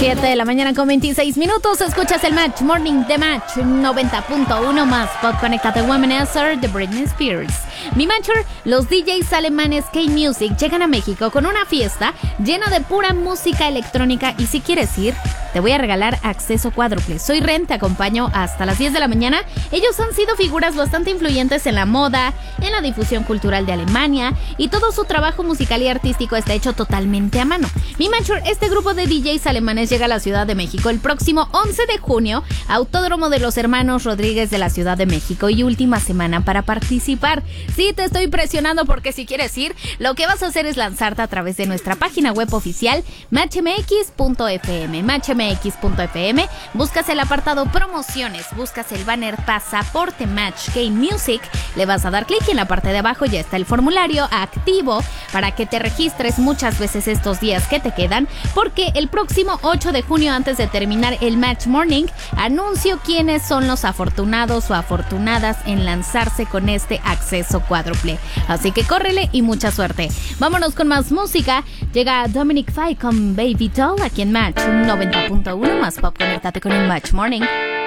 7 de la mañana con 26 minutos. Escuchas el Match Morning de Match 90.1 más Pop. Conéctate Womanesser de Britney Spears. Mi Matcher, los DJs alemanes K-Music llegan a México con una fiesta llena de pura música electrónica y si quieres ir, te voy a regalar acceso cuádruple. Soy Ren, te acompaño hasta las 10 de la mañana. Ellos han sido figuras bastante influyentes en la moda, en la difusión cultural de Alemania y todo su trabajo musical y artístico está hecho totalmente a mano. Mi Matcher, este grupo de DJs alemanes llega a la Ciudad de México el próximo 11 de junio, Autódromo de los Hermanos Rodríguez de la Ciudad de México y última semana para participar. Sí, te estoy presionando porque si quieres ir, lo que vas a hacer es lanzarte a través de nuestra página web oficial matchmx.fm. Matchmx.fm, buscas el apartado promociones, buscas el banner Pasaporte Match K-Music, le vas a dar clic y en la parte de abajo ya está el formulario activo para que te registres muchas veces estos días que te quedan, porque el próximo 8 de junio, antes de terminar el Match Morning, anuncio quiénes son los afortunados o afortunadas en lanzarse con este acceso cuádruple. Así que córrele y mucha suerte. Vámonos con más música. Llega Dominic Fike con Baby Doll aquí en Match 90.1 más Pop. Conéctate con el Match Morning.